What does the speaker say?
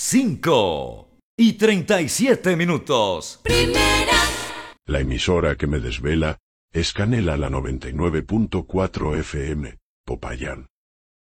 5:37. Primera. La emisora que me desvela es Canela la 99.4 FM, Popayán.